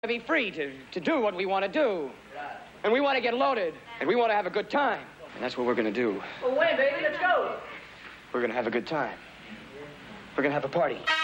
to be free to do what we want to do. And we want to get loaded, and we want to have a good time. And that's what we're going to do. Well, when, baby? Let's go. We're going to have a good time. We're going to have a party.